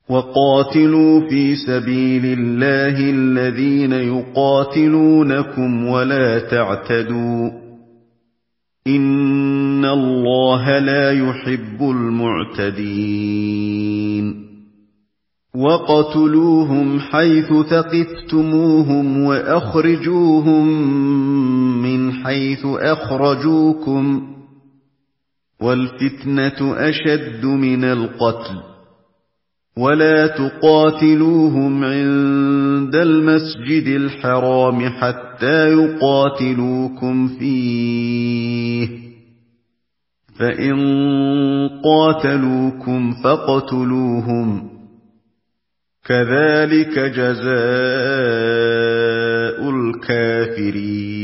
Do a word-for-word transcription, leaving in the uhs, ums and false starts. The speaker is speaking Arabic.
وقاتلوا في سبيل الله الذين يقاتلونكم ولا تعتدوا إن الله لا يحب المعتدين وقتلوهم حيث ثقفتموهم وأخرجوهم من حيث أخرجوكم والفتنة أشد من القتل ولا تقاتلوهم عند المسجد الحرام حتى يقاتلوكم فيه فإن قاتلوكم فاقتلوهم كذلك جزاء الكافرين